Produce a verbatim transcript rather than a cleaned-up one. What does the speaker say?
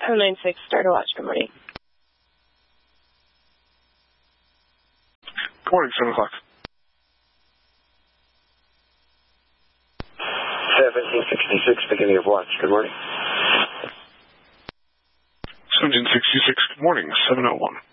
oh nine six, start a watch. Good morning. Good morning, seven o'clock. seventeen sixty-six, beginning of watch. Good morning. seventeen sixty-six, good morning, seven oh one.